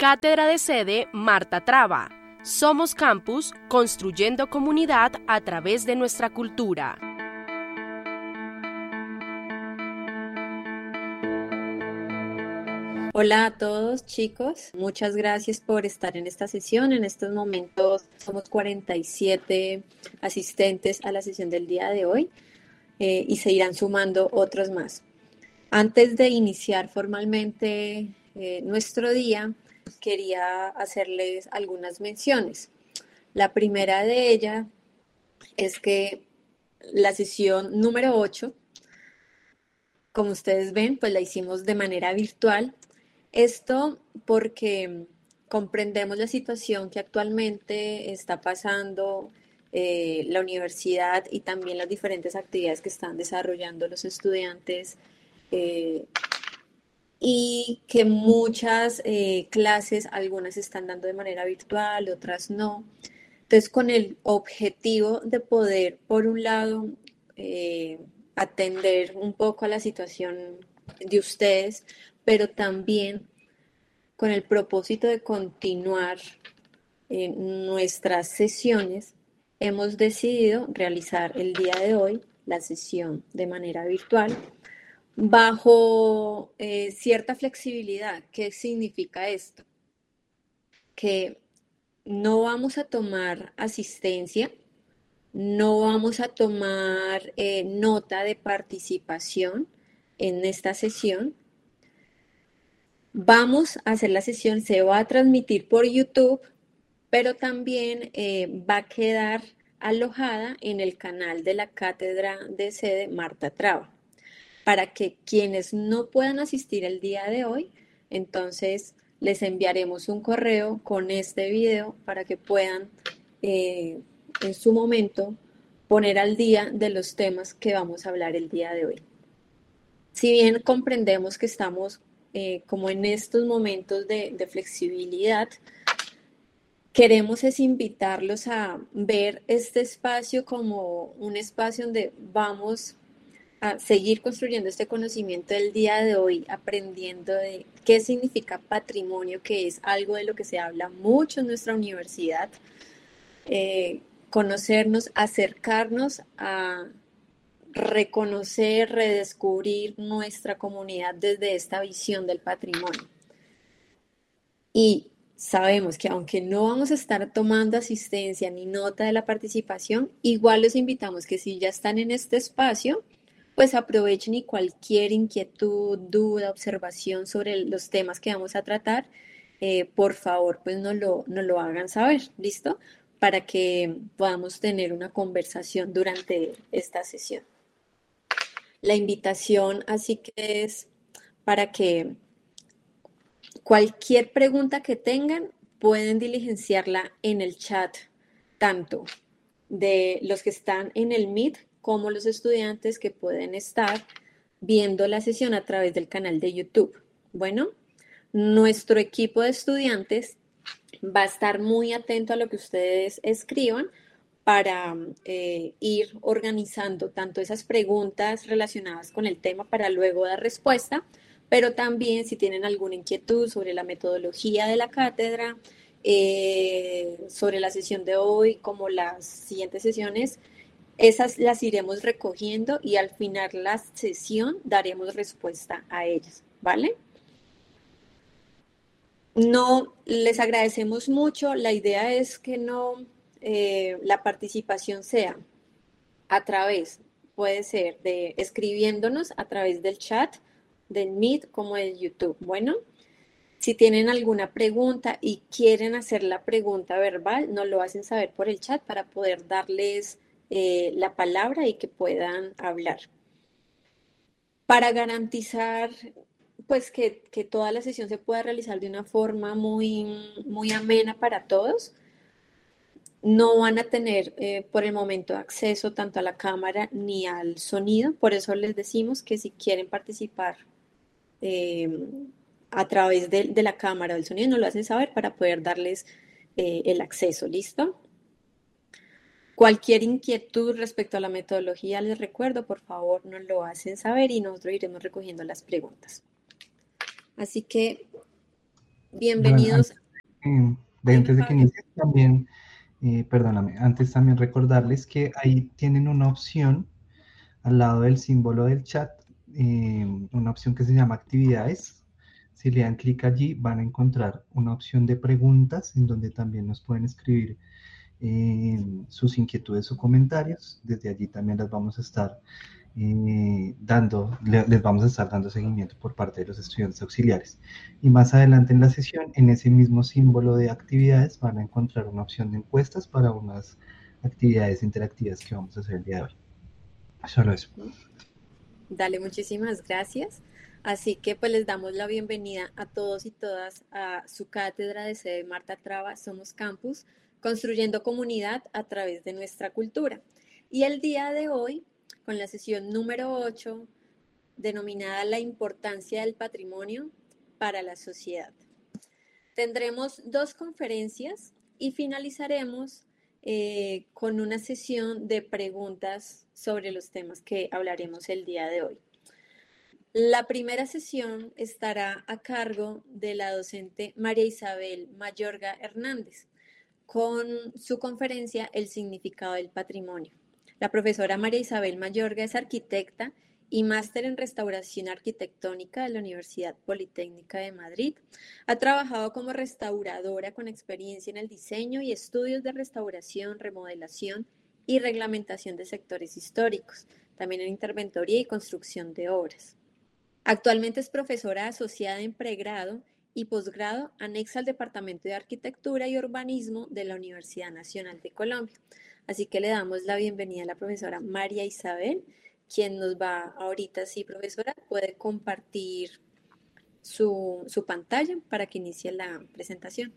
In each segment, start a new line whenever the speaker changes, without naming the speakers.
Cátedra de Sede Marta Traba. Somos Campus, construyendo comunidad a través de nuestra cultura.
Hola a todos, chicos. Muchas gracias por estar en esta sesión. En estos momentos somos 47 asistentes a la sesión del día de hoy y se irán sumando otros más. Antes de iniciar formalmente nuestro día, quería hacerles algunas menciones. La primera de ellas es que la sesión número 8, como ustedes ven, pues la hicimos de manera virtual. Esto porque comprendemos la situación que actualmente está pasando la universidad y también las diferentes actividades que están desarrollando los estudiantes y que muchas clases, algunas se están dando de manera virtual, otras no. Entonces, con el objetivo de poder, por un lado, atender un poco a la situación de ustedes, pero también con el propósito de continuar nuestras sesiones, hemos decidido realizar el día de hoy la sesión de manera virtual bajo cierta flexibilidad. ¿Qué significa esto? Que no vamos a tomar asistencia, no vamos a tomar nota de participación en esta sesión. Vamos a hacer la sesión, se va a transmitir por YouTube, pero también va a quedar alojada en el canal de la Cátedra de Sede Marta Traba, para que quienes no puedan asistir el día de hoy, entonces les enviaremos un correo con este video para que puedan en su momento poner al día de los temas que vamos a hablar el día de hoy. Si bien comprendemos que estamos como en estos momentos de flexibilidad, queremos es invitarlos a ver este espacio como un espacio donde vamos a seguir construyendo este conocimiento del día de hoy, aprendiendo de qué significa patrimonio, que es algo de lo que se habla mucho en nuestra universidad, conocernos, acercarnos a reconocer, redescubrir nuestra comunidad desde esta visión del patrimonio. Y sabemos que aunque no vamos a estar tomando asistencia ni nota de la participación, igual los invitamos que si ya están en este espacio, pues aprovechen y cualquier inquietud, duda, observación sobre los temas que vamos a tratar, por favor, pues nos lo hagan saber, ¿listo? Para que podamos tener una conversación durante esta sesión. La invitación así que es para que cualquier pregunta que tengan pueden diligenciarla en el chat, tanto de los que están en el Meet como los estudiantes que pueden estar viendo la sesión a través del canal de YouTube. Bueno, nuestro equipo de estudiantes va a estar muy atento a lo que ustedes escriban para ir organizando tanto esas preguntas relacionadas con el tema para luego dar respuesta, pero también si tienen alguna inquietud sobre la metodología de la cátedra, sobre la sesión de hoy, como las siguientes sesiones, esas las iremos recogiendo y al final la sesión daremos respuesta a ellas, ¿vale? No, les agradecemos mucho. La idea es que no la participación sea a través, puede ser de escribiéndonos a través del chat, del Meet como del YouTube. Bueno, si tienen alguna pregunta y quieren hacer la pregunta verbal, nos lo hacen saber por el chat para poder darles la palabra y que puedan hablar. Para garantizar pues que toda la sesión se pueda realizar de una forma muy amena para todos, no van a tener por el momento acceso tanto a la cámara ni al sonido, por eso les decimos que si quieren participar a través de la cámara o del sonido, nos lo hacen saber para poder darles el acceso, ¿listo? Cualquier inquietud respecto a la metodología, les recuerdo, por favor, nos lo hacen saber y nosotros iremos recogiendo las preguntas. Así que
Joana,
Bienvenidos.
antes
Dime,
de que
Pablo.
inicie también, perdóname, antes también recordarles que ahí tienen una opción al lado del símbolo del chat, una opción que se llama actividades. Si le dan clic allí, van a encontrar una opción de preguntas en donde también nos pueden escribir sus inquietudes o comentarios. Desde allí también las vamos a estar les vamos a estar dando seguimiento por parte de los estudiantes auxiliares. Y más adelante en la sesión, en ese mismo símbolo de actividades, van a encontrar una opción de encuestas para unas actividades interactivas que vamos a hacer el día de hoy. Solo eso.
Dale, muchísimas gracias. Así que pues les damos la bienvenida a todos y todas a su cátedra de sede Marta Traba, Somos Campus, construyendo comunidad a través de nuestra cultura. Y el día de hoy, con la sesión número 8, denominada La importancia del patrimonio para la sociedad. Tendremos dos conferencias y finalizaremos con una sesión de preguntas sobre los temas que hablaremos el día de hoy. La primera sesión estará a cargo de la docente María Isabel Mayorga Hernández con su conferencia El significado del patrimonio. La profesora María Isabel Mayorga es arquitecta y máster en restauración arquitectónica de la Universidad Politécnica de Madrid. Ha trabajado como restauradora con experiencia en el diseño y estudios de restauración, remodelación y reglamentación de sectores históricos, también en interventoría y construcción de obras. Actualmente es profesora asociada en pregrado y posgrado anexa al Departamento de Arquitectura y Urbanismo de la Universidad Nacional de Colombia. Así que le damos la bienvenida a la profesora María Isabel, quien nos va ahorita, sí, profesora, puede compartir su pantalla para que inicie la presentación.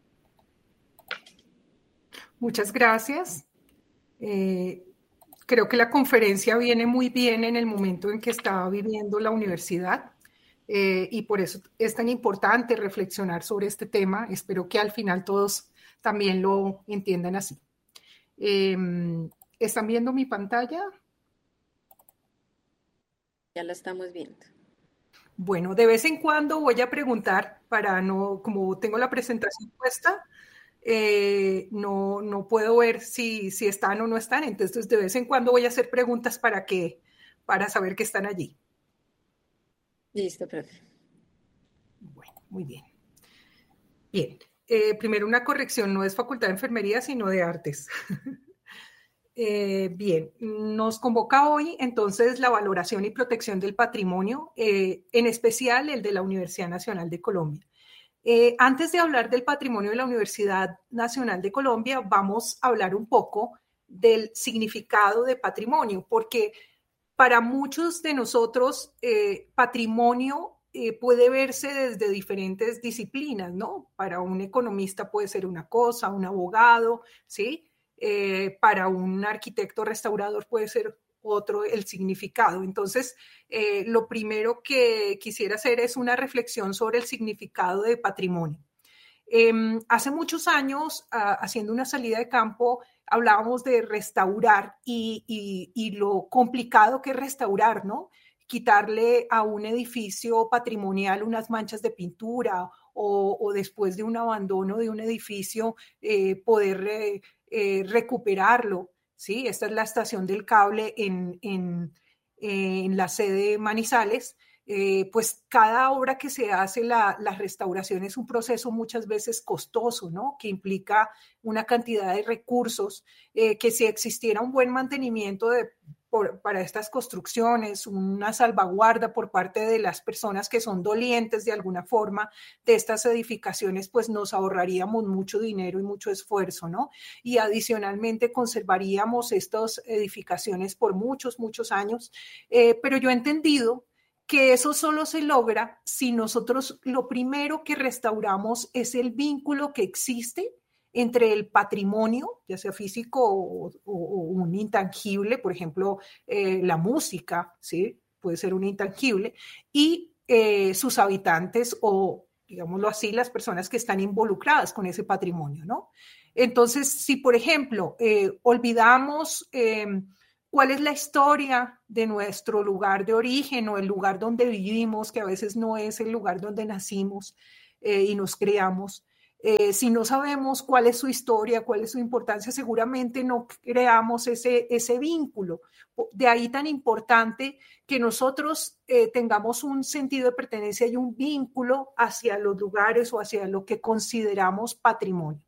Muchas gracias. Creo que la conferencia viene muy bien en el momento en que estaba viviendo la universidad y por eso es tan importante reflexionar sobre este tema. Espero que al final todos también lo entiendan así. ¿Están viendo mi pantalla?
Ya la estamos viendo.
Bueno, de vez en cuando voy a preguntar para no, como tengo la presentación puesta, no puedo ver si están o no están, entonces de vez en cuando voy a hacer preguntas para saber que están allí.
Listo, profe.
Bueno, muy bien. Bien, primero una corrección, no es Facultad de Enfermería, sino de Artes. Bien, nos convoca hoy entonces la valoración y protección del patrimonio, en especial el de la Universidad Nacional de Colombia. Antes de hablar del patrimonio de la Universidad Nacional de Colombia, vamos a hablar un poco del significado de patrimonio, porque para muchos de nosotros patrimonio puede verse desde diferentes disciplinas, ¿no? Para un economista puede ser una cosa, un abogado, ¿sí? Para un arquitecto restaurador puede ser otro el significado. Entonces, lo primero que quisiera hacer es una reflexión sobre el significado de patrimonio. Hace muchos años, haciendo una salida de campo, hablábamos de restaurar y lo complicado que es restaurar, ¿no? Quitarle a un edificio patrimonial unas manchas de pintura o después de un abandono de un edificio poder recuperarlo, ¿sí? Esta es la estación del cable en la sede de Manizales. Pues cada obra que se hace, la restauración es un proceso muchas veces costoso, ¿no? Que implica una cantidad de recursos, que si existiera un buen mantenimiento para estas construcciones, una salvaguarda por parte de las personas que son dolientes de alguna forma de estas edificaciones, pues nos ahorraríamos mucho dinero y mucho esfuerzo, ¿no? Y adicionalmente conservaríamos estas edificaciones por muchos, muchos años. Pero yo he entendido que eso solo se logra si nosotros lo primero que restauramos es el vínculo que existe entre el patrimonio, ya sea físico o un intangible, por ejemplo, la música, ¿sí? Puede ser un intangible, y sus habitantes o, digámoslo así, las personas que están involucradas con ese patrimonio, ¿no? Entonces, si, por ejemplo, olvidamos cuál es la historia de nuestro lugar de origen o el lugar donde vivimos, que a veces no es el lugar donde nacimos, y nos creamos. Si no sabemos cuál es su historia, cuál es su importancia, seguramente no creamos ese vínculo. De ahí tan importante que nosotros tengamos un sentido de pertenencia y un vínculo hacia los lugares o hacia lo que consideramos patrimonio.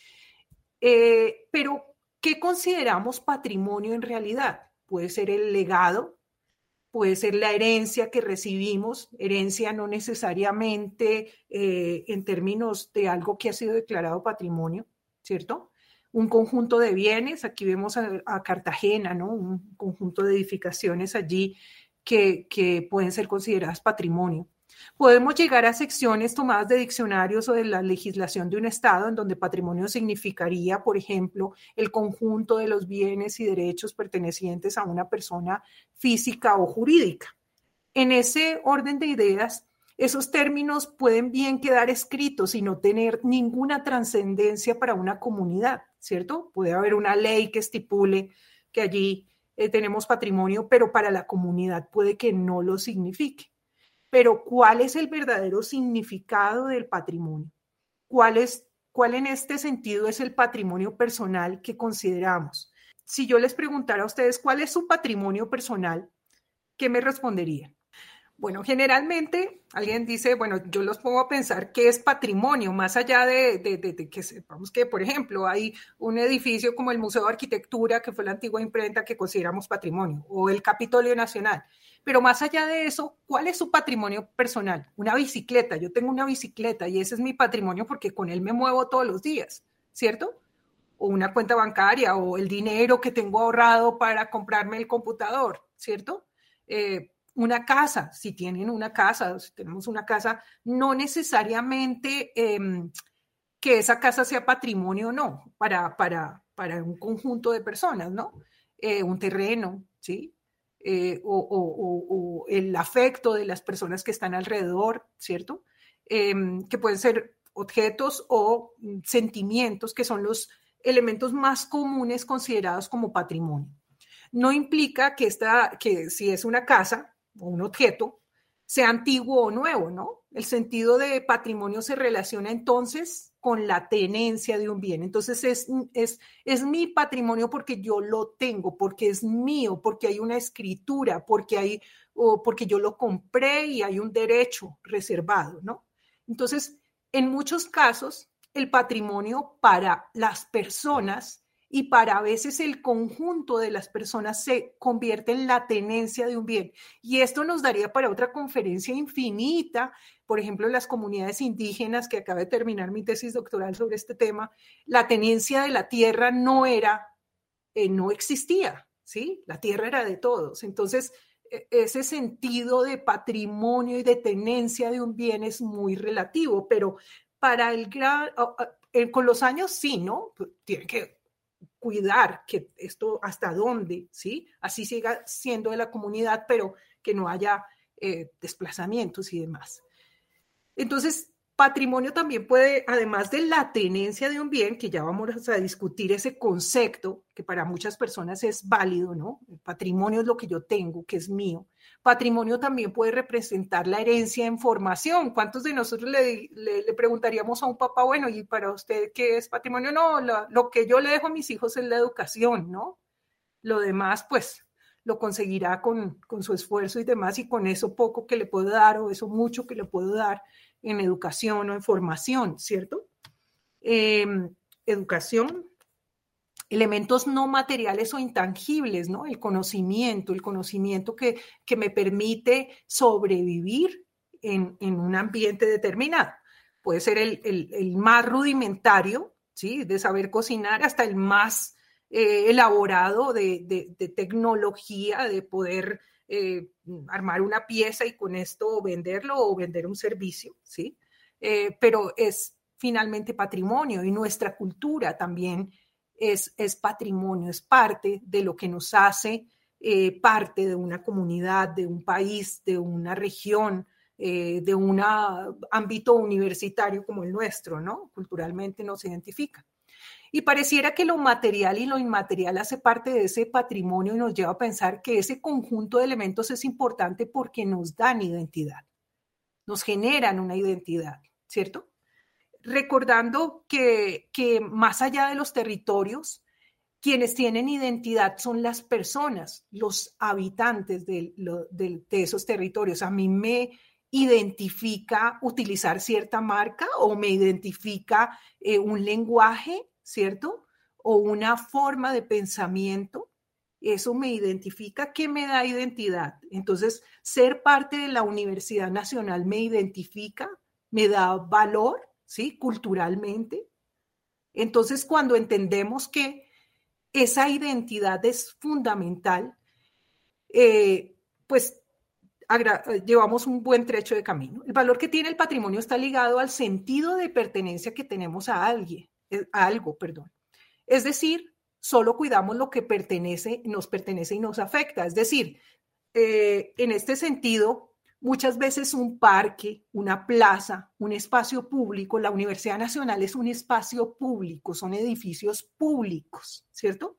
Pero, ¿qué consideramos patrimonio en realidad? Puede ser el legado, puede ser la herencia que recibimos, herencia no necesariamente en términos de algo que ha sido declarado patrimonio, ¿cierto? Un conjunto de bienes, aquí vemos a Cartagena, ¿no? Un conjunto de edificaciones allí que pueden ser consideradas patrimonio. Podemos llegar a secciones tomadas de diccionarios o de la legislación de un estado en donde patrimonio significaría, por ejemplo, el conjunto de los bienes y derechos pertenecientes a una persona física o jurídica. En ese orden de ideas, esos términos pueden bien quedar escritos y no tener ninguna trascendencia para una comunidad, ¿cierto? Puede haber una ley que estipule que allí tenemos patrimonio, pero para la comunidad puede que no lo signifique. Pero ¿cuál es el verdadero significado del patrimonio? ¿Cuál en este sentido es el patrimonio personal que consideramos? Si yo les preguntara a ustedes cuál es su patrimonio personal, ¿qué me responderían? Bueno, generalmente alguien dice, bueno, yo los pongo a pensar qué es patrimonio, más allá de que sepamos que, por ejemplo, hay un edificio como el Museo de Arquitectura, que fue la antigua imprenta que consideramos patrimonio, o el Capitolio Nacional. Pero más allá de eso, ¿cuál es su patrimonio personal? Una bicicleta, yo tengo una bicicleta y ese es mi patrimonio porque con él me muevo todos los días, ¿cierto? O una cuenta bancaria o el dinero que tengo ahorrado para comprarme el computador, ¿cierto? Una casa, si tienen una casa, si tenemos una casa, no necesariamente que esa casa sea patrimonio o no, para un conjunto de personas, ¿no? Un terreno, ¿sí? O el afecto de las personas que están alrededor, ¿cierto? Que pueden ser objetos o sentimientos que son los elementos más comunes considerados como patrimonio. No implica que si es una casa o un objeto, sea antiguo o nuevo, ¿no? El sentido de patrimonio se relaciona entonces con la tenencia de un bien. Entonces es mi patrimonio porque yo lo tengo, porque es mío, porque hay una escritura, porque yo lo compré y hay un derecho reservado, ¿no? Entonces, en muchos casos, el patrimonio para las personas y para a veces el conjunto de las personas se convierte en la tenencia de un bien. Y esto nos daría para otra conferencia infinita. Por ejemplo, en las comunidades indígenas, que acabo de terminar mi tesis doctoral sobre este tema, la tenencia de la tierra no existía, ¿sí? La tierra era de todos. Entonces, ese sentido de patrimonio y de tenencia de un bien es muy relativo, pero para con los años sí, ¿no? Tiene que cuidar que esto hasta dónde, ¿sí? Así siga siendo de la comunidad, pero que no haya desplazamientos y demás. Entonces, patrimonio también puede, además de la tenencia de un bien, que ya vamos a discutir ese concepto, que para muchas personas es válido, ¿no? El patrimonio es lo que yo tengo, que es mío. Patrimonio también puede representar la herencia en formación. ¿Cuántos de nosotros le preguntaríamos a un papá, bueno, ¿y para usted qué es patrimonio? No, lo que yo le dejo a mis hijos es la educación, ¿no? Lo demás, pues, lo conseguirá con su esfuerzo y demás, y con eso poco que le puedo dar o eso mucho que le puedo dar en educación o en formación, ¿cierto? Educación, elementos no materiales o intangibles, ¿no? El conocimiento que me permite sobrevivir en un ambiente determinado. Puede ser el más rudimentario, ¿sí? De saber cocinar, hasta el más elaborado de tecnología, de poder armar una pieza y con esto venderlo o vender un servicio, ¿sí? Pero es finalmente patrimonio, y nuestra cultura también es patrimonio, es parte de lo que nos hace parte de una comunidad, de un país, de una región, de un ámbito universitario como el nuestro, ¿no? Culturalmente nos identifica. Y pareciera que lo material y lo inmaterial hace parte de ese patrimonio y nos lleva a pensar que ese conjunto de elementos es importante porque nos dan identidad, nos generan una identidad, ¿cierto? Recordando que más allá de los territorios, quienes tienen identidad son las personas, los habitantes de esos territorios. A mí me identifica utilizar cierta marca o me identifica un lenguaje, ¿cierto? O una forma de pensamiento. Eso me identifica, ¿qué me da identidad? Entonces, ser parte de la Universidad Nacional me identifica, me da valor, ¿sí? Culturalmente. Entonces, cuando entendemos que esa identidad es fundamental, pues llevamos un buen trecho de camino. El valor que tiene el patrimonio está ligado al sentido de pertenencia que tenemos a algo. Es decir, solo cuidamos lo que nos pertenece y nos afecta. Es decir, en este sentido, muchas veces un parque, una plaza, un espacio público, la Universidad Nacional es un espacio público, son edificios públicos, ¿cierto?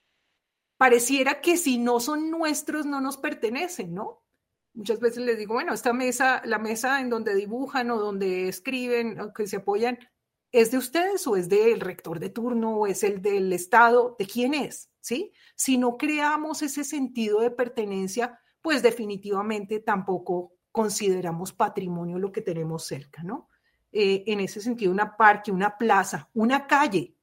Pareciera que si no son nuestros, no nos pertenecen, ¿no? Muchas veces les digo, bueno, esta mesa, la mesa en donde dibujan o donde escriben o que se apoyan, ¿es de ustedes o es del rector de turno o es el del Estado? ¿De quién es? ¿Sí? Si no creamos ese sentido de pertenencia, pues definitivamente tampoco consideramos patrimonio lo que tenemos cerca, ¿no? En ese sentido, un parque, una plaza, una calle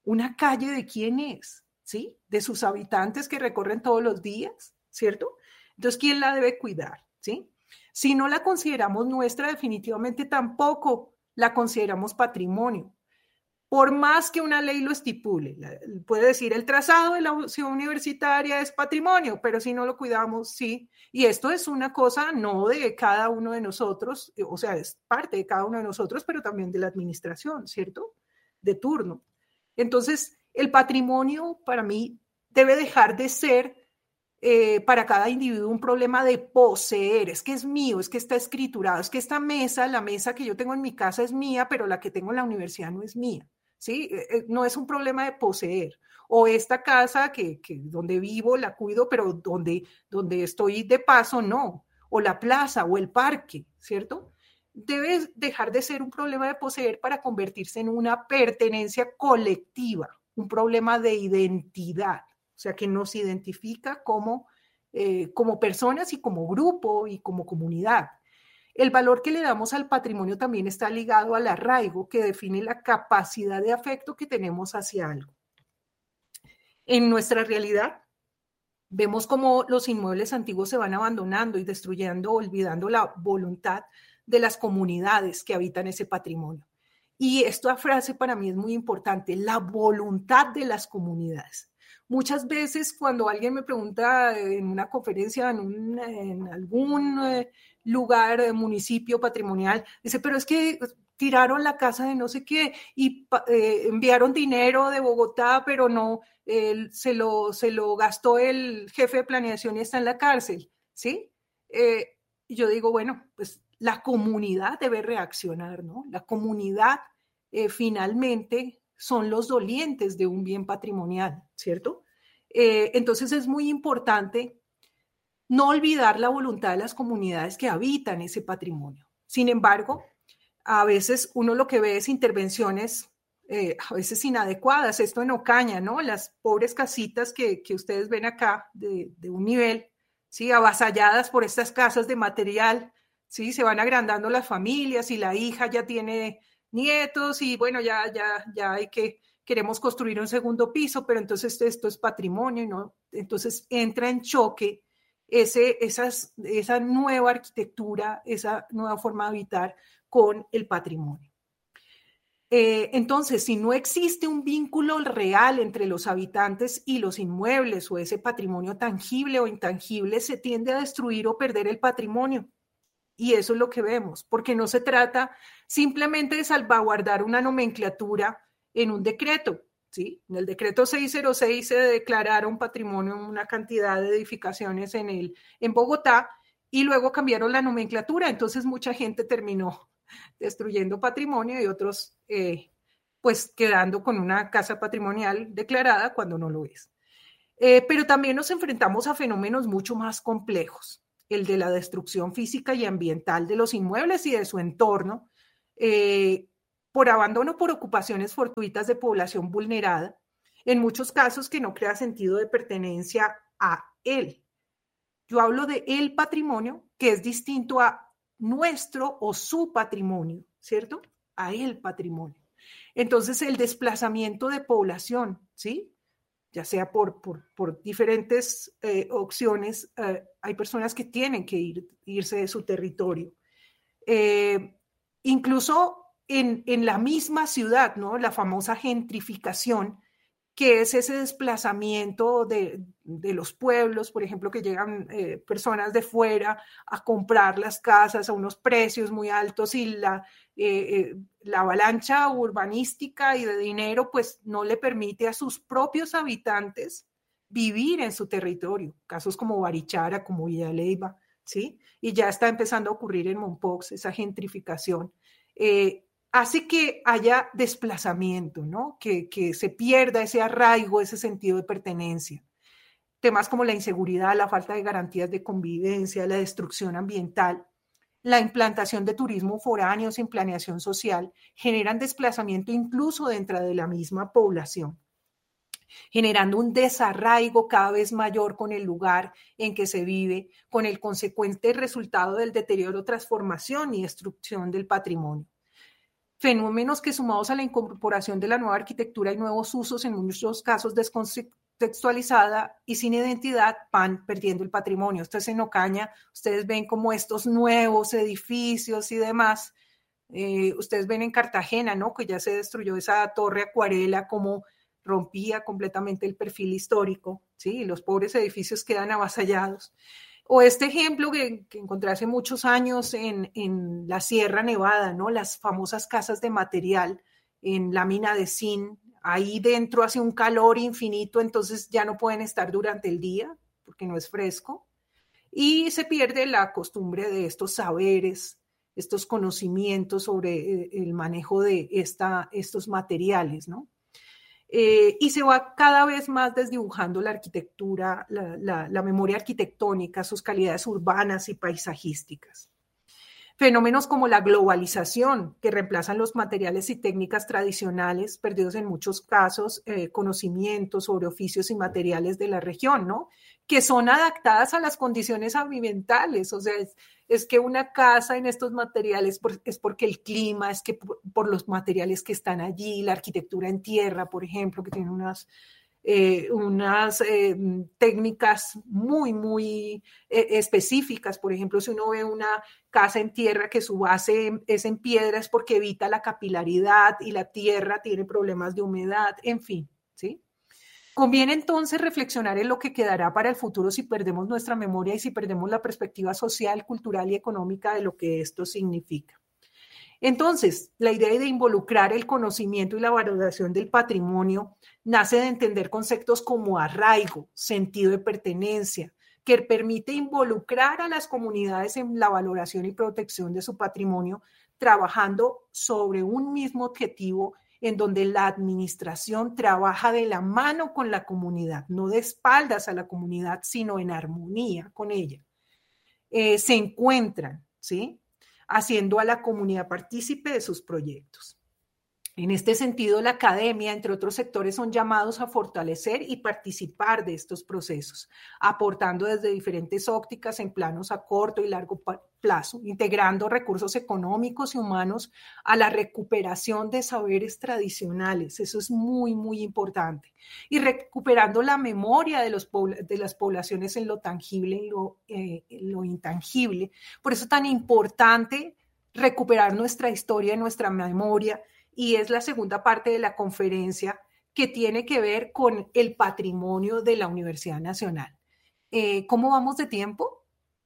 ¿de quién es? ¿Sí? De sus habitantes que recorren todos los días, ¿cierto? Entonces, ¿quién la debe cuidar? ¿Sí? Si no la consideramos nuestra, definitivamente tampoco la consideramos patrimonio. Por más que una ley lo estipule, puede decir el trazado de la ciudad universitaria es patrimonio, pero si no lo cuidamos, sí. Y esto es una cosa no de cada uno de nosotros, o sea, es parte de cada uno de nosotros, pero también de la administración, ¿cierto? De turno. Entonces, el patrimonio para mí debe dejar de ser para cada individuo un problema de poseer, es que es mío, es que está escriturado, es que esta mesa, la mesa que yo tengo en mi casa es mía, pero la que tengo en la universidad no es mía, ¿sí? No es un problema de poseer. O esta casa que donde vivo la cuido, pero donde estoy de paso no. O la plaza o el parque, ¿cierto? Debe dejar de ser un problema de poseer para convertirse en una pertenencia colectiva, un problema de identidad. O sea, que nos identifica como personas y como grupo y como comunidad. El valor que le damos al patrimonio también está ligado al arraigo, que define la capacidad de afecto que tenemos hacia algo. En nuestra realidad, vemos cómo los inmuebles antiguos se van abandonando y destruyendo, olvidando la voluntad de las comunidades que habitan ese patrimonio. Y esta frase para mí es muy importante, la voluntad de las comunidades. Muchas veces cuando alguien me pregunta en una conferencia, en algún lugar, municipio patrimonial, dice, pero es que tiraron la casa de no sé qué y enviaron dinero de Bogotá, pero no, se lo gastó el jefe de planeación y está en la cárcel, ¿sí? Y yo digo, bueno, pues la comunidad debe reaccionar, ¿no? La comunidad finalmente son los dolientes de un bien patrimonial, ¿cierto? Entonces es muy importante no olvidar la voluntad de las comunidades que habitan ese patrimonio. Sin embargo, a veces uno lo que ve es intervenciones a veces inadecuadas. Esto en Ocaña, ¿no? Las pobres casitas que ustedes ven acá de un nivel, ¿sí? Avasalladas por estas casas de material, ¿sí? Se van agrandando las familias y la hija ya tiene nietos y bueno, ya hay que, queremos construir un segundo piso, pero entonces esto es patrimonio, ¿no? Entonces entra en choque esa nueva arquitectura, esa nueva forma de habitar con el patrimonio. Entonces, si no existe un vínculo real entre los habitantes y los inmuebles o ese patrimonio tangible o intangible, se tiende a destruir o perder el patrimonio. Y eso es lo que vemos, porque no se trata simplemente de salvaguardar una nomenclatura en un decreto, ¿sí? En el decreto 606 se declararon patrimonio una cantidad de edificaciones en Bogotá y luego cambiaron la nomenclatura, entonces mucha gente terminó destruyendo patrimonio y otros pues quedando con una casa patrimonial declarada cuando no lo es. Pero también nos enfrentamos a fenómenos mucho más complejos, el de la destrucción física y ambiental de los inmuebles y de su entorno, por abandono por ocupaciones fortuitas de población vulnerada, en muchos casos que no crea sentido de pertenencia a él. Yo hablo de el patrimonio, que es distinto a nuestro o su patrimonio, ¿cierto? A el patrimonio. Entonces, el desplazamiento de población, ¿sí? Ya sea por diferentes opciones, hay personas que tienen que irse de su territorio. Incluso en la misma ciudad, ¿no? La famosa gentrificación, que es ese desplazamiento de los pueblos, por ejemplo, que llegan personas de fuera a comprar las casas a unos precios muy altos y la avalancha urbanística y de dinero pues no le permite a sus propios habitantes vivir en su territorio. Casos como Barichara, como Villa Leyva, ¿sí? Y ya está empezando a ocurrir en Mompox esa gentrificación. Hace que haya desplazamiento, ¿no? Que se pierda ese arraigo, ese sentido de pertenencia. Temas como la inseguridad, la falta de garantías de convivencia, la destrucción ambiental, la implantación de turismo foráneo sin planeación social generan desplazamiento incluso dentro de la misma población, generando un desarraigo cada vez mayor con el lugar en que se vive, con el consecuente resultado del deterioro, transformación y destrucción del patrimonio. Fenómenos que, sumados a la incorporación de la nueva arquitectura y nuevos usos, en muchos casos descontextualizada y sin identidad, van perdiendo el patrimonio. Esto es en Ocaña, ustedes ven como estos nuevos edificios y demás. Ustedes ven en Cartagena, ¿no? Que ya se destruyó esa torre Acuarela, como rompía completamente el perfil histórico, ¿sí? Y los pobres edificios quedan avasallados. O este ejemplo que encontré hace muchos años en la Sierra Nevada, ¿no? Las famosas casas de material en la mina de zinc. Ahí dentro hace un calor infinito, entonces ya no pueden estar durante el día porque no es fresco. Y se pierde la costumbre de estos saberes, estos conocimientos sobre el manejo de estos materiales, ¿no? Y se va cada vez más desdibujando la arquitectura, la memoria arquitectónica, sus calidades urbanas y paisajísticas. Fenómenos como la globalización, que reemplazan los materiales y técnicas tradicionales, perdidos en muchos casos, conocimientos sobre oficios y materiales de la región, ¿no? Que son adaptadas a las condiciones ambientales. O sea, es que una casa en estos materiales es porque el clima, es que por los materiales que están allí, la arquitectura en tierra, por ejemplo, que tiene unas técnicas muy específicas. Por ejemplo, si uno ve una casa en tierra que su base es en piedra, es porque evita la capilaridad y la tierra tiene problemas de humedad, en fin, ¿sí? Conviene entonces reflexionar en lo que quedará para el futuro si perdemos nuestra memoria y si perdemos la perspectiva social, cultural y económica de lo que esto significa. Entonces, la idea de involucrar el conocimiento y la valoración del patrimonio nace de entender conceptos como arraigo, sentido de pertenencia, que permite involucrar a las comunidades en la valoración y protección de su patrimonio, trabajando sobre un mismo objetivo en donde la administración trabaja de la mano con la comunidad, no de espaldas a la comunidad, sino en armonía con ella. Se encuentran, ¿sí?, haciendo a la comunidad partícipe de sus proyectos. En este sentido, la academia, entre otros sectores, son llamados a fortalecer y participar de estos procesos, aportando desde diferentes ópticas en planos a corto y largo plazo, integrando recursos económicos y humanos a la recuperación de saberes tradicionales. Eso es muy importante. Y recuperando la memoria de las poblaciones en lo tangible y lo intangible. Por eso es tan importante recuperar nuestra historia, nuestra memoria. Y es la segunda parte de la conferencia, que tiene que ver con el patrimonio de la Universidad Nacional. ¿Cómo vamos de tiempo?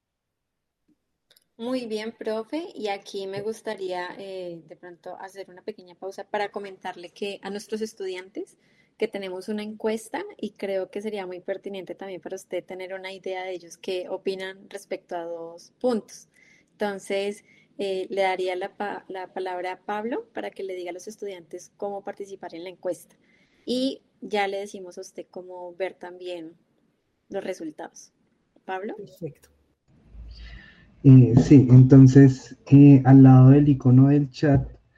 Muy bien, profe. Y aquí me gustaría de pronto hacer una pequeña pausa para comentarle que a nuestros estudiantes que tenemos una encuesta y creo que sería muy pertinente también para usted tener una idea de ellos qué opinan respecto a 2 puntos. Entonces, le daría la palabra a Pablo para que le diga a los estudiantes cómo participar en la encuesta. Y ya le decimos a usted cómo ver también los resultados. ¿Pablo?
Perfecto.
Sí, entonces al lado del icono del chat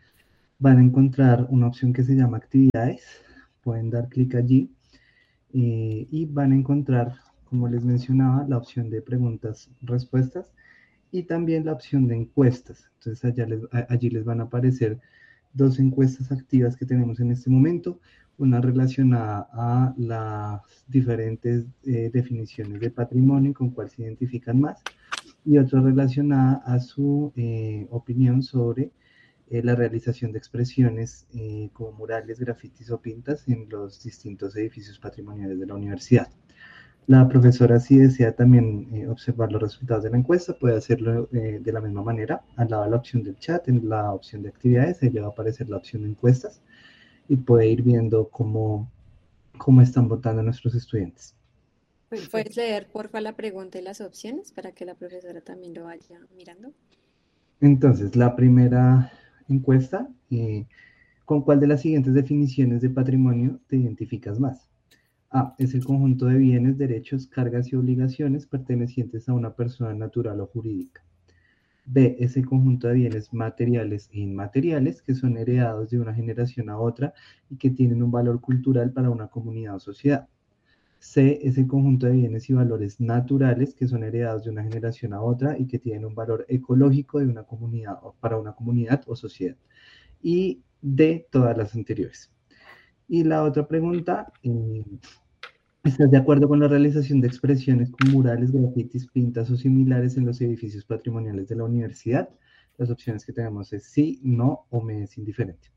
van a encontrar una opción que se llama actividades. Pueden dar clic allí y van a encontrar, como les mencionaba, la opción de preguntas-respuestas y también la opción de encuestas. Entonces allí les van a aparecer dos encuestas activas que tenemos en este momento, una relacionada a las diferentes definiciones de patrimonio con cuál se identifican más, y otra relacionada a su opinión sobre la realización de expresiones como murales, grafitis o pintas en los distintos edificios patrimoniales de la universidad. La profesora, si desea también observar los resultados de la encuesta, puede hacerlo de la misma manera. Al lado de la opción del chat, en la opción de actividades, ahí le va a aparecer la opción de encuestas y puede ir viendo cómo están votando nuestros estudiantes.
¿Puedes leer, porfa, la pregunta y las opciones para que la profesora también lo vaya mirando?
Entonces, la primera encuesta, ¿con cuál de las siguientes definiciones de patrimonio te identificas más? A, es el conjunto de bienes, derechos, cargas y obligaciones pertenecientes a una persona natural o jurídica. B, es el conjunto de bienes materiales e inmateriales que son heredados de una generación a otra y que tienen un valor cultural para una comunidad o sociedad. C, es el conjunto de bienes y valores naturales que son heredados de una generación a otra y que tienen un valor ecológico de una comunidad o para una comunidad o sociedad. Y D, todas las anteriores. Y la otra pregunta, ¿estás de acuerdo con la realización de expresiones con murales, grafitis, pintas o similares en los edificios patrimoniales de la universidad? Las opciones que tenemos es sí, no o me es indiferente.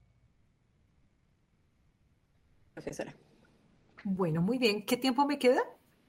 Profesora.
Bueno, muy bien. ¿Qué tiempo me queda?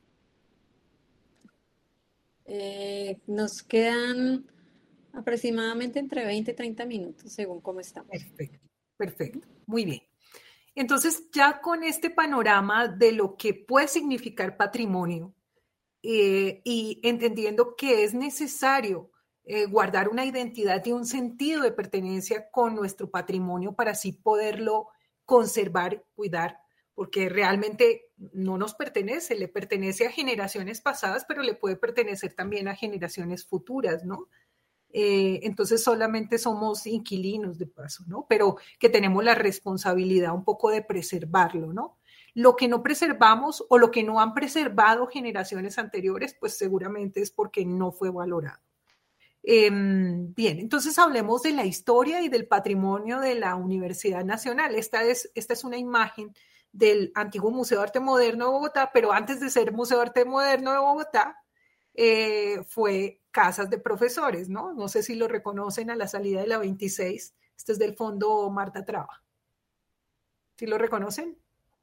Nos quedan aproximadamente entre 20 y 30 minutos, según cómo estamos.
Perfecto, perfecto. Muy bien. Entonces, ya con este panorama de lo que puede significar patrimonio y entendiendo que es necesario guardar una identidad y un sentido de pertenencia con nuestro patrimonio para así poderlo conservar, cuidar, porque realmente no nos pertenece, le pertenece a generaciones pasadas, pero le puede pertenecer también a generaciones futuras, ¿no? Entonces solamente somos inquilinos de paso, ¿no? Pero que tenemos la responsabilidad un poco de preservarlo, ¿no? Lo que no preservamos o lo que no han preservado generaciones anteriores, pues seguramente es porque no fue valorado. Bien, entonces hablemos de la historia y del patrimonio de la Universidad Nacional. Esta es una imagen del antiguo Museo de Arte Moderno de Bogotá, pero antes de ser Museo de Arte Moderno de Bogotá, fue casas de profesores, ¿no? No sé si lo reconocen a la salida de la 26. Este es del Fondo Marta Traba. ¿Sí lo reconocen?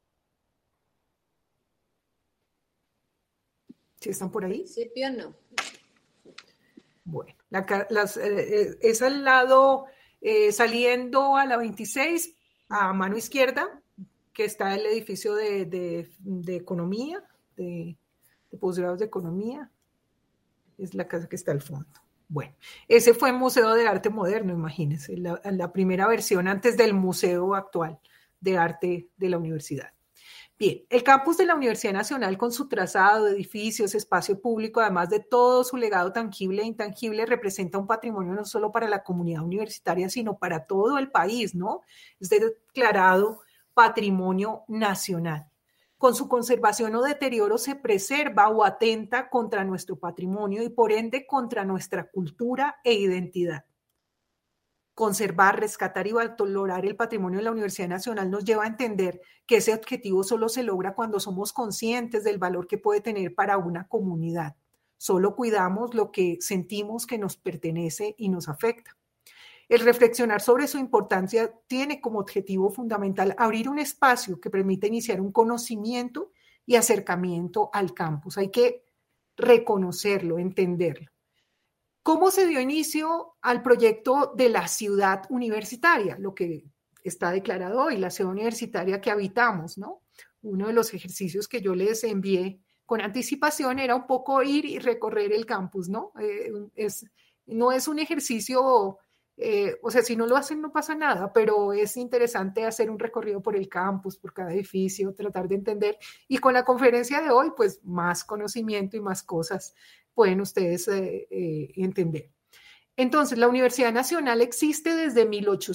¿Sí están por ahí?
En principio no.
Bueno, es al lado, saliendo a la 26, a mano izquierda, que está el edificio de economía, de posgrados de economía. Es la casa que está al fondo. Bueno, ese fue el Museo de Arte Moderno, imagínense, la primera versión antes del museo actual de arte de la universidad. Bien, el campus de la Universidad Nacional con su trazado, edificios, espacio público, además de todo su legado tangible e intangible, representa un patrimonio no solo para la comunidad universitaria, sino para todo el país, ¿no? Es declarado patrimonio nacional. Con su conservación o deterioro se preserva o atenta contra nuestro patrimonio y por ende contra nuestra cultura e identidad. Conservar, rescatar y valorar el patrimonio de la Universidad Nacional nos lleva a entender que ese objetivo solo se logra cuando somos conscientes del valor que puede tener para una comunidad. Solo cuidamos lo que sentimos que nos pertenece y nos afecta. El reflexionar sobre su importancia tiene como objetivo fundamental abrir un espacio que permita iniciar un conocimiento y acercamiento al campus. Hay que reconocerlo, entenderlo. ¿Cómo se dio inicio al proyecto de la ciudad universitaria? Lo que está declarado hoy, la ciudad universitaria que habitamos, ¿no? Uno de los ejercicios que yo les envié con anticipación era un poco ir y recorrer el campus, ¿no? No es un ejercicio, o sea, si no lo hacen no pasa nada, pero es interesante hacer un recorrido por el campus, por cada edificio, tratar de entender. Y con la conferencia de hoy, pues más conocimiento y más cosas pueden ustedes entender. Entonces, la Universidad Nacional existe desde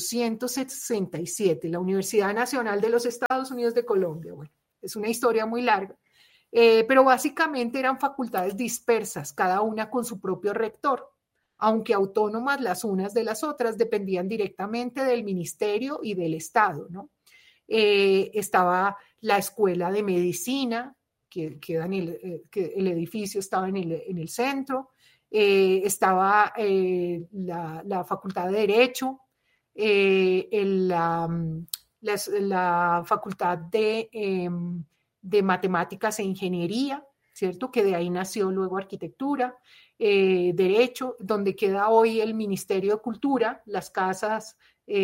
1867, la Universidad Nacional de los Estados Unidos de Colombia. Bueno, es una historia muy larga, pero básicamente eran facultades dispersas, cada una con su propio rector, aunque autónomas las unas de las otras, dependían directamente del ministerio y del Estado, ¿no? Estaba la Escuela de Medicina, que el edificio estaba en el centro. Estaba la Facultad de Derecho, la Facultad de Matemáticas e Ingeniería, ¿cierto? Que de ahí nació luego Arquitectura, Derecho, donde queda hoy el Ministerio de Cultura, las casas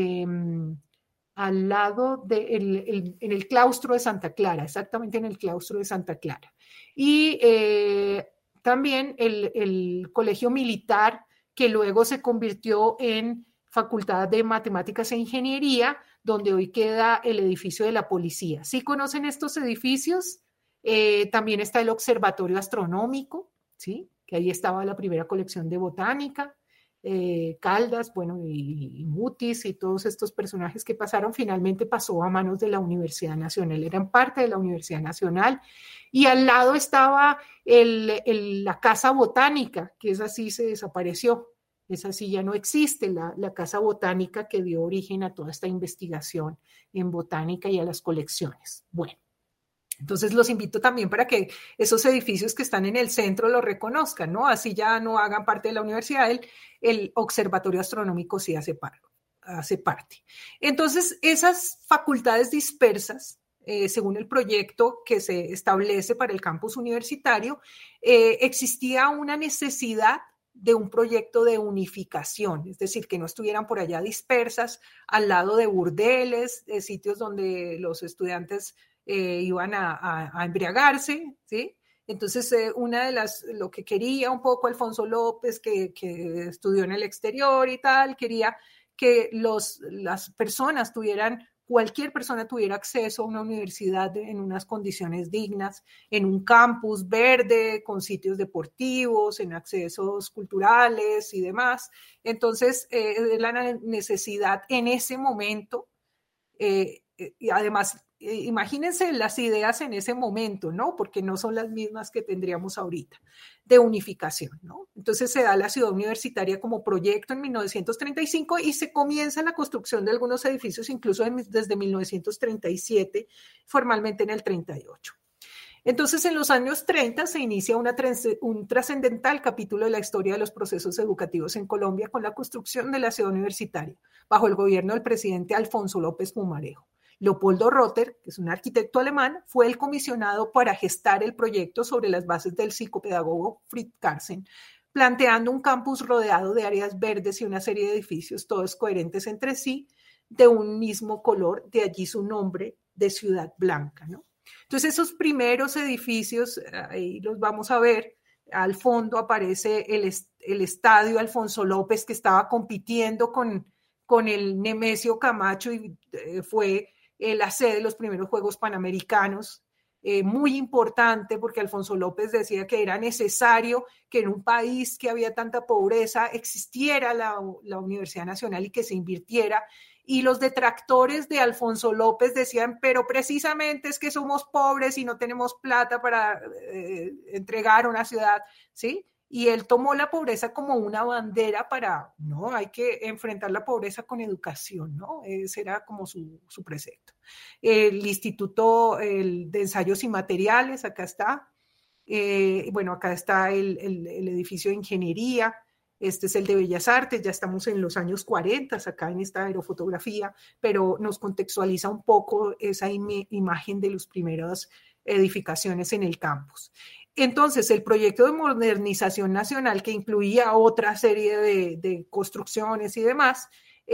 al lado en el claustro de Santa Clara, exactamente en el claustro de Santa Clara. Y también el Colegio Militar, que luego se convirtió en Facultad de Matemáticas e Ingeniería, donde hoy queda el edificio de la policía. ¿Sí conocen estos edificios? También está el Observatorio Astronómico, ¿sí? Que ahí estaba la primera colección de botánica. Caldas, bueno, y Mutis y todos estos personajes que pasaron, finalmente pasó a manos de la Universidad Nacional, eran parte de la Universidad Nacional, y al lado estaba la Casa Botánica, que esa sí se desapareció, esa sí ya no existe, la Casa Botánica que dio origen a toda esta investigación en botánica y a las colecciones. Bueno. Entonces los invito también para que esos edificios que están en el centro los reconozcan, ¿no? Así ya no hagan parte de la universidad, el Observatorio Astronómico sí hace parte. Entonces, esas facultades dispersas, según el proyecto que se establece para el campus universitario, existía una necesidad de un proyecto de unificación, es decir, que no estuvieran por allá dispersas al lado de burdeles, de sitios donde los estudiantes iban a embriagarse, ¿sí? Entonces, lo que quería un poco Alfonso López, que estudió en el exterior y tal, quería que las personas cualquier persona tuviera acceso a una universidad en unas condiciones dignas, en un campus verde, con sitios deportivos, en accesos culturales y demás. Entonces, la necesidad en ese momento, y además, imagínense las ideas en ese momento, ¿no? Porque no son las mismas que tendríamos ahorita, de unificación, ¿no? Entonces se da la ciudad universitaria como proyecto en 1935 y se comienza la construcción de algunos edificios incluso desde 1937, formalmente en el 38. Entonces, en los años 30 se inicia un trascendental capítulo de la historia de los procesos educativos en Colombia con la construcción de la ciudad universitaria, bajo el gobierno del presidente Alfonso López Pumarejo. Leopoldo Rotter, que es un arquitecto alemán, fue el comisionado para gestar el proyecto sobre las bases del psicopedagogo Fritz Carlsen, planteando un campus rodeado de áreas verdes y una serie de edificios, todos coherentes entre sí, de un mismo color, de allí su nombre de Ciudad Blanca, ¿no? Entonces, esos primeros edificios, ahí los vamos a ver. Al fondo aparece el estadio Alfonso López, que estaba compitiendo con el Nemesio Camacho y fue la sede de los primeros Juegos Panamericanos. Muy importante porque Alfonso López decía que era necesario que en un país que había tanta pobreza existiera la Universidad Nacional y que se invirtiera. Y los detractores de Alfonso López decían, pero precisamente es que somos pobres y no tenemos plata para entregar una ciudad, ¿sí? Y él tomó la pobreza como una bandera para, no, hay que enfrentar la pobreza con educación, ¿no? Ese era como su precepto. El Instituto de Ensayos y Materiales, acá está. Bueno, acá está el edificio de Ingeniería. Este es el de Bellas Artes, ya estamos en los años 40, acá en esta aerofotografía, pero nos contextualiza un poco esa imagen de las primeras edificaciones en el campus. Entonces, el proyecto de modernización nacional, que incluía otra serie de construcciones y demás,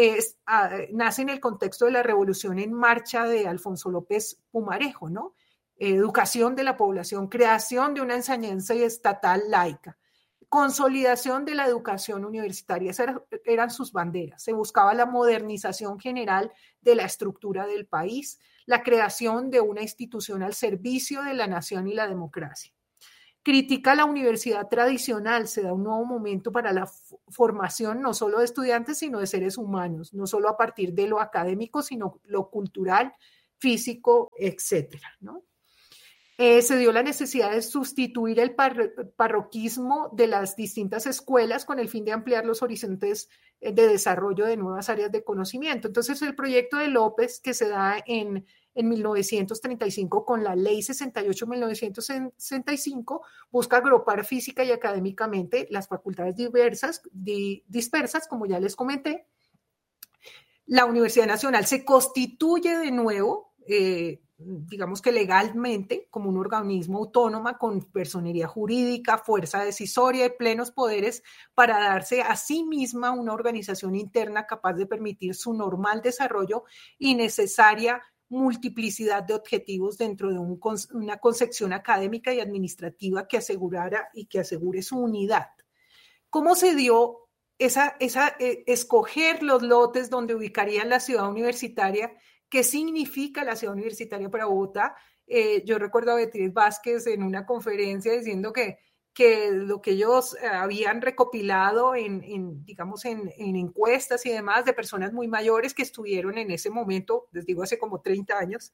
nace en el contexto de la revolución en marcha de Alfonso López Pumarejo, ¿no? Educación de la población, creación de una enseñanza estatal laica, consolidación de la educación universitaria, esas eran sus banderas. Se buscaba la modernización general de la estructura del país, la creación de una institución al servicio de la nación y la democracia. critica la universidad tradicional, se da un nuevo momento para la formación no solo de estudiantes, sino de seres humanos, no solo a partir de lo académico, sino lo cultural, físico, etcétera, ¿no? Se dio la necesidad de sustituir el parroquismo de las distintas escuelas con el fin de ampliar los horizontes de desarrollo de nuevas áreas de conocimiento. Entonces, el proyecto de López, que se da en 1935 con la Ley 68-1965, busca agrupar física y académicamente las facultades dispersas, como ya les comenté. La Universidad Nacional se constituye de nuevo, digamos que legalmente, como un organismo autónomo con personería jurídica, fuerza decisoria y plenos poderes para darse a sí misma una organización interna capaz de permitir su normal desarrollo y necesaria multiplicidad de objetivos dentro de una concepción académica y administrativa que asegurara y que asegure su unidad. ¿Cómo se dio escoger los lotes donde ubicarían la ciudad universitaria? ¿Qué significa la ciudad universitaria para Bogotá? Yo recuerdo a Beatriz Vázquez en una conferencia diciendo que lo que ellos habían recopilado digamos, en encuestas y demás de personas muy mayores que estuvieron en ese momento, les digo hace como 30 años,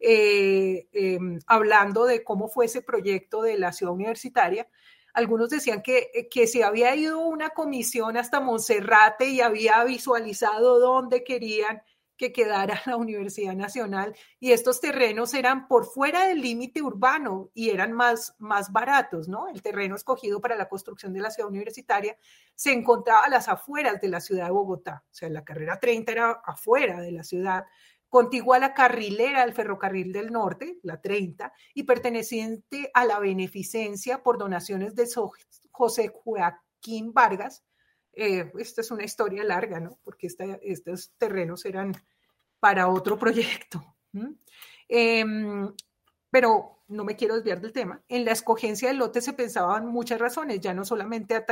hablando de cómo fue ese proyecto de la ciudad universitaria. Algunos decían que se había ido una comisión hasta Monserrate y había visualizado dónde querían que quedara la Universidad Nacional, y estos terrenos eran por fuera del límite urbano y eran más baratos, ¿no? El terreno escogido para la construcción de la ciudad universitaria se encontraba a las afueras de la ciudad de Bogotá, o sea, la carrera 30 era afuera de la ciudad, contigua a la carrilera del Ferrocarril del Norte, la 30, y perteneciente a la beneficencia por donaciones de José Joaquín Vargas. Esta es una historia larga, ¿no? Porque estos terrenos eran para otro proyecto. Pero no me quiero desviar del tema. En la escogencia del lote se pensaban muchas razones, ya no solamente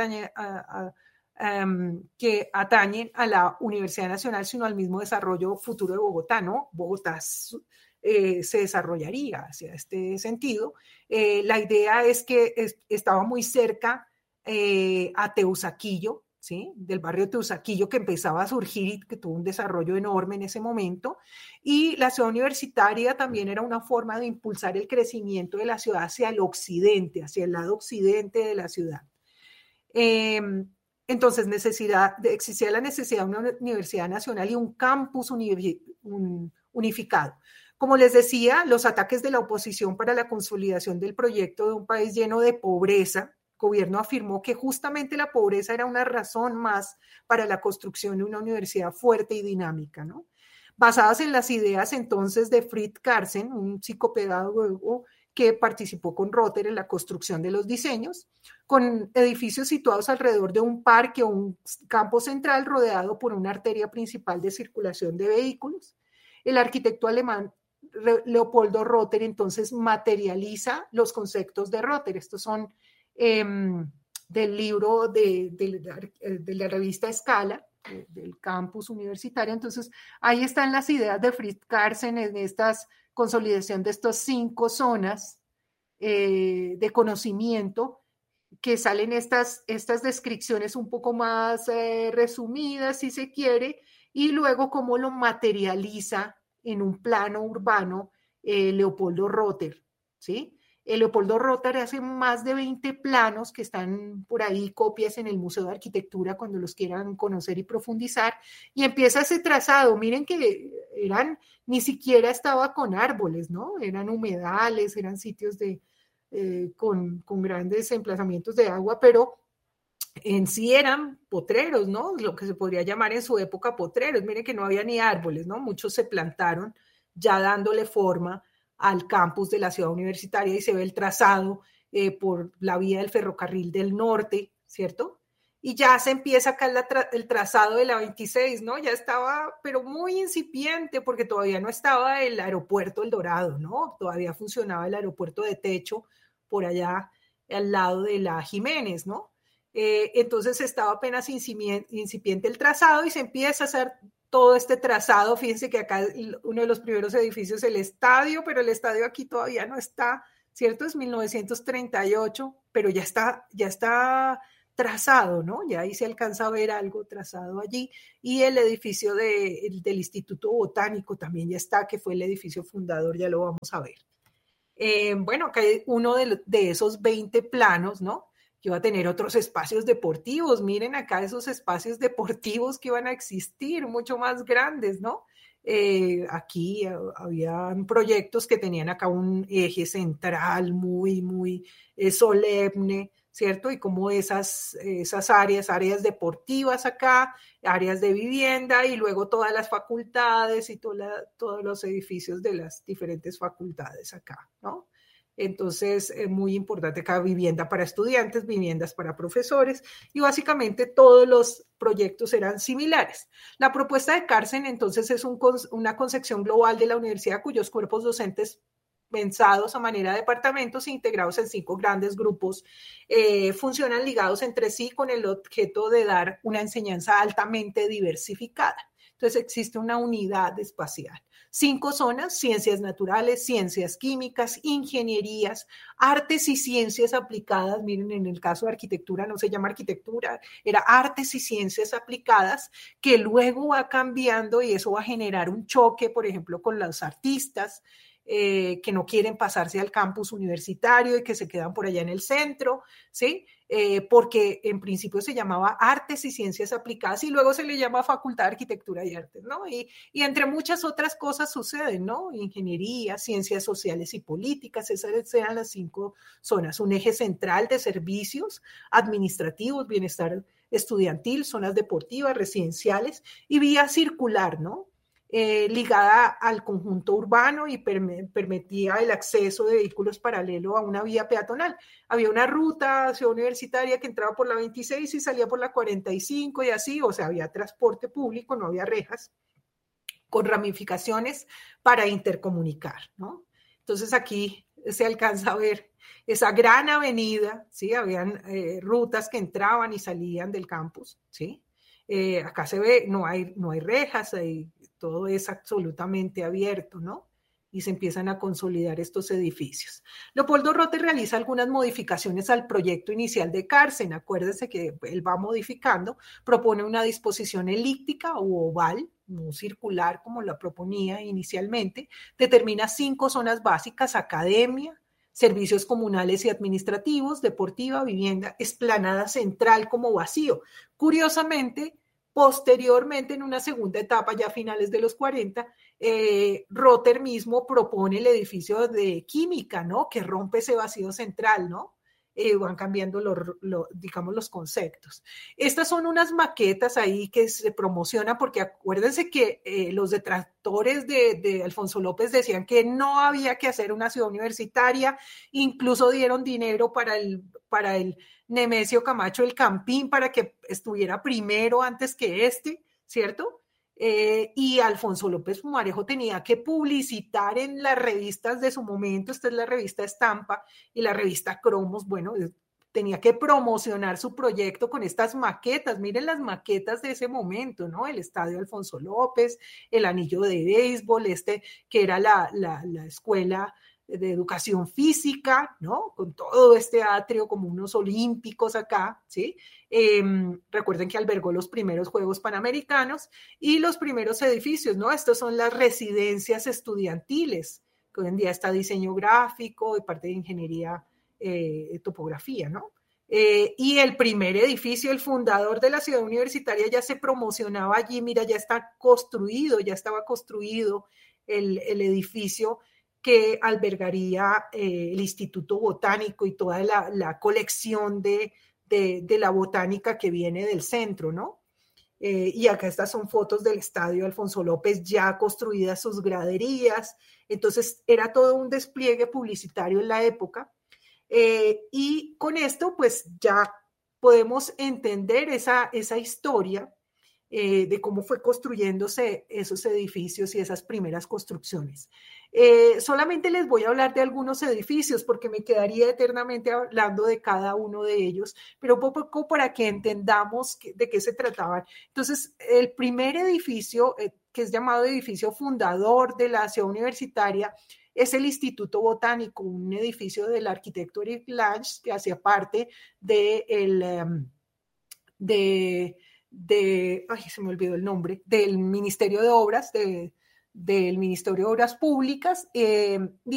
que atañen a la Universidad Nacional, sino al mismo desarrollo futuro de Bogotá, ¿no? Bogotá se desarrollaría hacia este sentido. La idea es que estaba muy cerca a Teusaquillo, ¿sí? Del barrio de Teusaquillo, que empezaba a surgir y que tuvo un desarrollo enorme en ese momento, y la ciudad universitaria también era una forma de impulsar el crecimiento de la ciudad hacia el occidente, hacia el lado occidente de la ciudad. Entonces, existía la necesidad de una universidad nacional y un campus unificado. Como les decía, los ataques de la oposición para la consolidación del proyecto de un país lleno de pobreza, el gobierno afirmó que justamente la pobreza era una razón más para la construcción de una universidad fuerte y dinámica, ¿no? Basadas en las ideas entonces de Fritz Carlsen, un psicopedagogo que participó con Rother en la construcción de los diseños, con edificios situados alrededor de un parque o un campo central rodeado por una arteria principal de circulación de vehículos. El arquitecto alemán Leopoldo Rother entonces materializa los conceptos de Rother. Estos son del libro de la revista Escala, del campus universitario. Entonces, ahí están las ideas de Fritz Carlsen en esta consolidación de estas 5 zonas de conocimiento, que salen estas descripciones un poco más resumidas, si se quiere, y luego cómo lo materializa en un plano urbano Leopoldo Rother, ¿sí? Leopoldo Rother hace más de 20 planos que están por ahí, copias en el Museo de Arquitectura cuando los quieran conocer y profundizar, y empieza ese trazado. Miren que ni siquiera estaba con árboles, ¿no? Eran humedales, eran sitios con grandes emplazamientos de agua, pero en sí eran potreros, ¿no? Lo que se podría llamar en su época potreros. Miren que no había ni árboles, ¿no? Muchos se plantaron ya dándole forma al campus de la ciudad universitaria, y se ve el trazado por la vía del Ferrocarril del Norte, ¿cierto? Y ya se empieza acá el trazado de la 26, ¿no? Ya estaba, pero muy incipiente, porque todavía no estaba el aeropuerto El Dorado, ¿no? Todavía funcionaba el aeropuerto de techo por allá al lado de la Jiménez, ¿no? Entonces estaba apenas incipiente el trazado, y se empieza a hacer todo este trazado. Fíjense que acá uno de los primeros edificios es el estadio, pero el estadio aquí todavía no está ¿cierto? Es 1938, pero ya está trazado, ¿no? Ya ahí se alcanza a ver algo trazado allí. Y el edificio del Instituto Botánico también ya está, que fue el edificio fundador, ya lo vamos a ver. Bueno, acá hay uno de esos 20 planos, ¿no? Que va a tener otros espacios deportivos. Miren acá esos espacios deportivos que van a existir, mucho más grandes, ¿no? Aquí habían proyectos que tenían acá un eje central muy solemne, ¿cierto? Y como esas áreas deportivas acá, áreas de vivienda y luego todas las facultades y todos los edificios de las diferentes facultades acá, ¿no? Entonces, es muy importante acá vivienda para estudiantes, viviendas para profesores y básicamente todos los proyectos eran similares. La propuesta de Carsen, entonces, es una concepción global de la universidad cuyos cuerpos docentes pensados a manera de departamentos integrados en 5 grandes grupos, funcionan ligados entre sí con el objeto de dar una enseñanza altamente diversificada. Entonces existe una unidad espacial. 5 zonas: ciencias naturales, ciencias químicas, ingenierías, artes y ciencias aplicadas. Miren, en el caso de arquitectura no se llama arquitectura, era artes y ciencias aplicadas, que luego va cambiando y eso va a generar un choque, por ejemplo, con los artistas, que no quieren pasarse al campus universitario y que se quedan por allá en el centro, ¿sí? Porque en principio se llamaba Artes y Ciencias Aplicadas y luego se le llama Facultad de Arquitectura y Artes, ¿no? Y entre muchas otras cosas suceden, ¿no? Ingeniería, Ciencias Sociales y Políticas, esas eran las 5 zonas. Un eje central de servicios administrativos, bienestar estudiantil, zonas deportivas, residenciales y vía circular, ¿no? Ligada al conjunto urbano y permitía el acceso de vehículos paralelo a una vía peatonal. Había una ruta Ciudad Universitaria que entraba por la 26 y salía por la 45 y así, o sea, había transporte público, no había rejas, con ramificaciones para intercomunicar, ¿no? Entonces aquí se alcanza a ver esa gran avenida, ¿sí? Habían rutas que entraban y salían del campus, ¿sí? Acá se ve, no hay rejas, todo es absolutamente abierto, ¿no? Y se empiezan a consolidar estos edificios. Leopoldo Rother realiza algunas modificaciones al proyecto inicial de Carsen. Acuérdense que él va modificando, propone una disposición elíptica u oval, no circular como la proponía inicialmente, determina 5 zonas básicas: academia, servicios comunales y administrativos, deportiva, vivienda, explanada central como vacío. Curiosamente, posteriormente, en una segunda etapa, ya a finales de los 40, Rother mismo propone el edificio de química, ¿no? Que rompe ese vacío central, ¿no? Van cambiando digamos, los conceptos. Estas son unas maquetas ahí que se promocionan porque acuérdense que los detractores de Alfonso López decían que no había que hacer una ciudad universitaria, incluso dieron dinero para el Nemesio Camacho el Campín para que estuviera primero antes que ¿cierto? Y Alfonso López Pumarejo tenía que publicitar en las revistas de su momento. Esta es la revista Estampa y la revista Cromos. Bueno, tenía que promocionar su proyecto con estas maquetas. Miren las maquetas de ese momento, ¿no? El estadio Alfonso López, el anillo de béisbol, que era la escuela de educación física, ¿no? Con todo este atrio como unos olímpicos acá, ¿sí? Recuerden que albergó los primeros Juegos Panamericanos y los primeros edificios, ¿no? Estas son las residencias estudiantiles, que hoy en día está diseño gráfico y parte de ingeniería, topografía, ¿no? Y el primer edificio, el fundador de la ciudad universitaria, ya se promocionaba allí. Mira, ya estaba construido el edificio que albergaría el Instituto Botánico y toda la colección de la botánica que viene del centro, ¿no? Y acá estas son fotos del estadio Alfonso López, ya construidas sus graderías. Entonces era todo un despliegue publicitario en la época. Y con esto pues ya podemos entender esa historia de cómo fue construyéndose esos edificios y esas primeras construcciones. Solamente les voy a hablar de algunos edificios porque me quedaría eternamente hablando de cada uno de ellos, pero un poco para que entendamos de qué se trataban. Entonces, el primer edificio, que es llamado edificio fundador de la ciudad universitaria, es el Instituto Botánico, un edificio del arquitecto Eric Lange que hacía parte se me olvidó el nombre, del Ministerio de Obras, del Ministerio de Obras Públicas, y